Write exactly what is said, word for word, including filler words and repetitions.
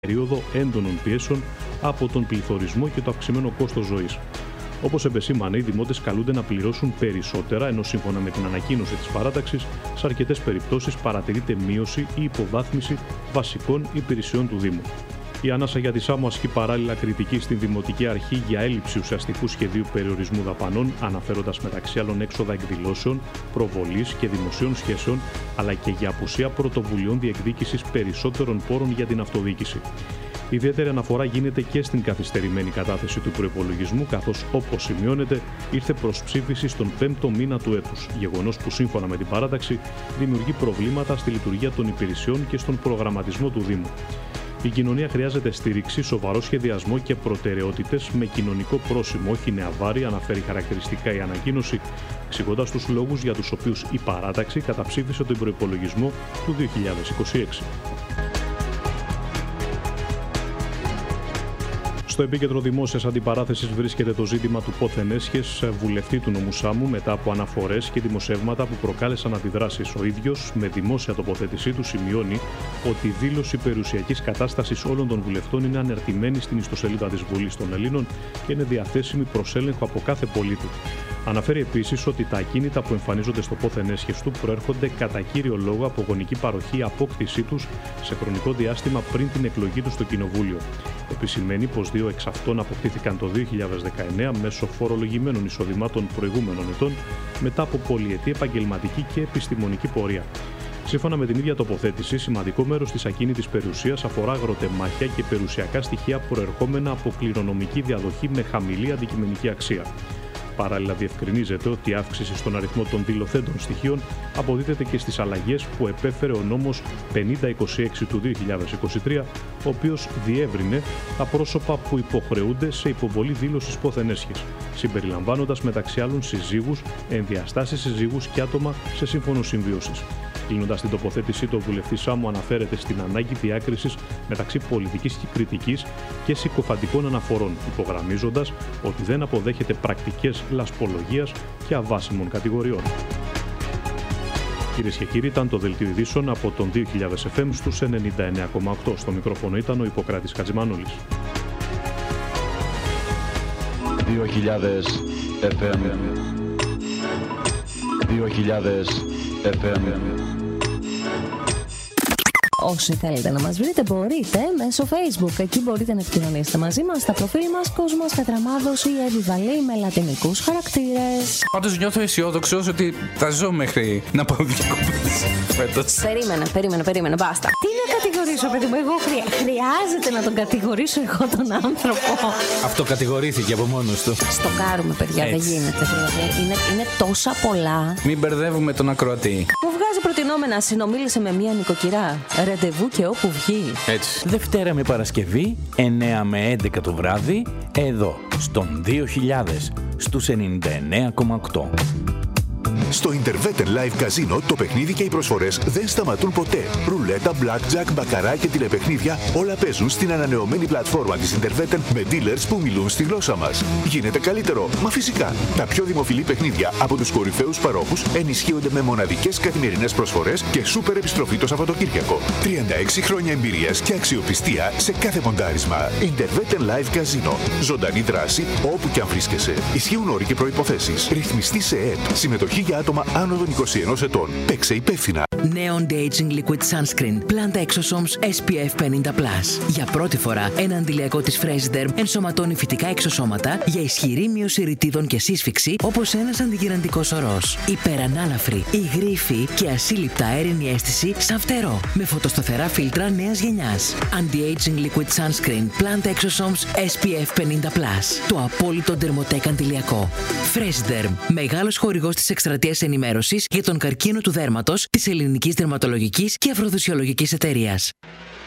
περίοδο έντονων πιέσεων από τον πληθωρισμό και το αυξημένο κόστος ζωής. Όπως επεσήμανε, οι δημότες καλούνται να πληρώσουν περισσότερα, ενώ σύμφωνα με την ανακοίνωση της παράταξης, σε αρκετές περιπτώσεις παρατηρείται μείωση ή υποβάθμιση βασικών υπηρεσιών του Δήμου. Η Ανάσα για τη Σάμο ασκεί παράλληλα κριτική στην Δημοτική Αρχή για έλλειψη ουσιαστικού σχεδίου περιορισμού δαπανών, αναφέροντας μεταξύ άλλων έξοδα εκδηλώσεων, προβολής και δημοσίων σχέσεων, αλλά και για απουσία πρωτοβουλειών διεκδίκησης περισσότερων πόρων για την αυτοδιοίκηση. Ιδιαίτερη αναφορά γίνεται και στην καθυστερημένη κατάθεση του προϋπολογισμού, καθώς, όπως σημειώνεται, ήρθε προς ψήφιση στον πέμπτο μήνα του έτους, γεγονός που σύμφωνα με την παράταξη δημιουργεί προβλήματα στη λειτουργία των υπηρεσιών και στον προγραμματισμό του Δήμου. Η κοινωνία χρειάζεται στήριξη, σοβαρό σχεδιασμό και προτεραιότητες με κοινωνικό πρόσημο, όχι νεαβάρη, αναφέρει χαρακτηριστικά η ανακοίνωση, εξηγώντας τους λόγους για τους οποίους η παράταξη καταψήφισε τον προϋπολογισμό του δύο χιλιάδες είκοσι έξι. Στο επίκεντρο δημόσιας αντιπαράθεσης βρίσκεται το ζήτημα του πόθεν έσχες βουλευτή του νομού Σάμου μετά από αναφορές και δημοσιεύματα που προκάλεσαν αντιδράσεις. Ο ίδιος, με δημόσια τοποθέτησή του, σημειώνει ότι η δήλωση περιουσιακής κατάστασης όλων των βουλευτών είναι ανερτημένη στην ιστοσελίδα της Βουλής των Ελλήνων και είναι διαθέσιμη προς έλεγχο από κάθε πολίτη. Αναφέρει επίσης ότι τα ακίνητα που εμφανίζονται στο πόθεν έσχες του προέρχονται κατά κύριο λόγο από γονική παροχή ή απόκτησή τους σε χρονικό διάστημα πριν την εκλογή του στο Κοινοβούλιο. Επισημαίνει πως δύο εξ αυτών αποκτήθηκαν το δύο χιλιάδες δεκαεννέα μέσω φορολογημένων εισοδημάτων προηγούμενων ετών μετά από πολυετή επαγγελματική και επιστημονική πορεία. Σύμφωνα με την ίδια τοποθέτηση, σημαντικό μέρος της ακίνητης περιουσίας αφορά αγροτεμάχια και περιουσιακά στοιχεία προερχόμενα από κληρονομική διαδοχή με χαμηλή αντικειμενική αξία. Παράλληλα, διευκρινίζεται ότι η αύξηση στον αριθμό των δηλωθέντων στοιχείων αποδίδεται και στις αλλαγές που επέφερε ο νόμος πενήντα είκοσι έξι του δύο χιλιάδες είκοσι τρία, ο οποίος διεύρυνε τα πρόσωπα που υποχρεούνται σε υποβολή δήλωσης πόθεν έσχες, συμπεριλαμβάνοντας μεταξύ άλλων συζύγους, ενδιαστάσεις συζύγους και άτομα σε σύμφωνο συμβίωσης. Κλείνοντας την τοποθέτησή του, ο βουλευτής Σάμου αναφέρεται στην ανάγκη διάκρισης μεταξύ πολιτικής και κριτικής και συκοφαντικών αναφορών, υπογραμμίζοντας ότι δεν αποδέχεται πρακτικές λασπολογίας και αβάσιμων κατηγοριών. Κυρίες και κύριοι, ήταν το Δελτίο Ειδήσεων από τον δύο χιλιάδες εφ εμ στους ενενήντα εννέα κόμμα οκτώ. Στο μικρόφωνο ήταν ο Ιπποκράτης Χατζημανόλης. δύο χιλιάδες εφ εμ. δύο χιλιάδες εφ εμ. Όσοι θέλετε να μας βρείτε, μπορείτε μέσω Facebook. Εκεί μπορείτε να επικοινωνήσετε μαζί μας στα προφίλ μας Κόσμος Κατραμάδος ή Εβιβαλή με λατινικούς χαρακτήρες. Πάντως νιώθω αισιόδοξος ότι θα ζω μέχρι να πάω διακοπές φέτος. Περίμενε, περίμενε, περίμενε, μπάστα. Τι να κατηγορήσω, παιδί μου, εγώ χρεια... χρειάζεται να τον κατηγορήσω εγώ τον άνθρωπο. Αυτό κατηγορήθηκε από μόνος του. Στο κάνουμε, παιδιά, Έτσι. δεν γίνεται. Δηλαδή. Είναι, είναι τόσα πολλά. Μην μπερδεύουμε τον ακροατή. Μου βγάζει προτινόμενα, συνομίλησε με μία νοικοκυρά. Ραντεβού και όπου βγει. Έτσι. Δευτέρα με Παρασκευή, εννέα με έντεκα το βράδυ, εδώ, στον δύο χιλιάδες, στους ενενήντα εννέα κόμμα οκτώ. Στο Interveter Live Casino το παιχνίδι και οι προσφορές δεν σταματούν ποτέ. Ρουλέτα, blackjack, μπακαρά και τηλεπαιχνίδια όλα παίζουν στην ανανεωμένη πλατφόρμα της Interveter με dealers που μιλούν στη γλώσσα μας. Γίνεται καλύτερο, μα φυσικά. Τα πιο δημοφιλή παιχνίδια από τους κορυφαίους παρόχους ενισχύονται με μοναδικές καθημερινές προσφορές και σούπερ επιστροφή το Σαββατοκύριακο. τριάντα έξι χρόνια εμπειρίας και αξιοπιστία σε κάθε ποντάρισμα. Interveter Live Casino. Ζωντανή δράση όπου και αν βρίσκεσαι. Ισχύουν όροι και προϋποθέσεις. Ρυθμιστή σε ΕΕΠ. Συμμετοχή για άτομα άνω των είκοσι ενός ετών. Παίξε υπεύθυνα. Νέο Anti-Aging Liquid Sunscreen Plant Exosomes ες πι εφ πενήντα πλας. Για πρώτη φορά, ένα αντιλιακό της Freshderm ενσωματώνει φυτικά εξωσώματα για ισχυρή μείωση ρητίδων και σύσφυξη, όπως ένας αντιγυραντικός ορός. Υπερανάλαφρη, υγρήφη και ασύλληπτα αέρινη αίσθηση σαν φτερό. Με φωτοσταθερά φίλτρα νέας γενιάς. Anti-Aging Liquid Sunscreen Plant Exosomes ες πι εφ πενήντα πλας. Το απόλυτο ντερμοτέκ αντιλιακό. Freshderm, μεγάλος χορηγός της εκστρατείας ενημέρωσης για τον καρκίνο του δέρματος της Ελληνικής Δερματολογικής και Αφροδισιολογικής Εταιρείας.